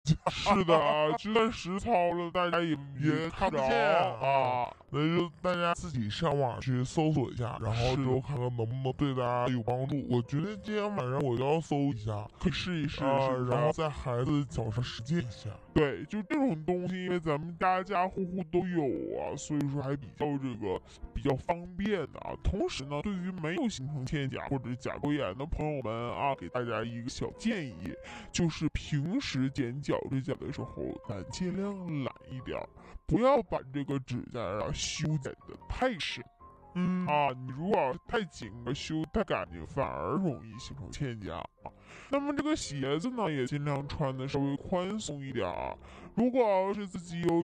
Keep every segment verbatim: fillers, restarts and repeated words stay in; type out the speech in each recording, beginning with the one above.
是的啊，就算实操了，大家也也看不着看不见啊。 那就大家自己上网去搜索一下，然后是之后看看能不能对大家有帮助。我觉得今天晚上我就要搜一下， 可以试一试， 啊、 是不是然后在孩子脚上实践一下。 对，就这种东西，因为咱们家家户户都有啊，所以说还比较这个比较方便的啊。同时呢，对于没有形成嵌甲或者是甲沟炎的朋友们啊，给大家一个小建议，就是平时剪脚指甲的时候，咱尽量懒一点，不要把这个指甲啊修剪的太深。 嗯啊，你如果太紧了，修太干净，反而容易形成嵌甲啊。那么这个鞋子呢，也尽量穿的稍微宽松一点啊。如果要是自己有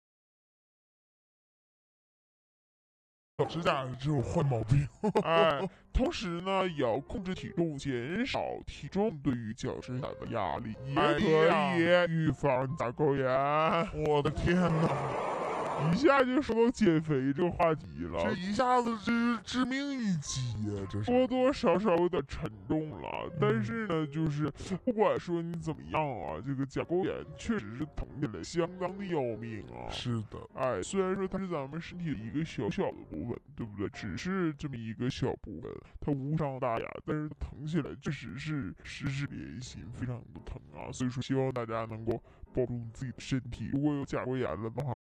脚指甲这种坏毛病， 哎，同时呢，也要控制体重，减少体重对于脚趾甲的压力，也可以预防甲沟炎。 我的天哪！ 一下就说到减肥这个话题了， 这一下子这是致命一击呀、啊！这是多多少少有点沉重了。但是呢，就是不管说你怎么样啊，这个甲沟炎确实是疼起来相当的要命啊。 是的， 哎，虽然说它是咱们身体的一个小小的部分，对不对？只是这么一个小部分，它无伤大雅，但是疼起来确实是十指连心，非常的疼啊。所以说，希望大家能够保重自己的身体。如果有甲沟炎了的话，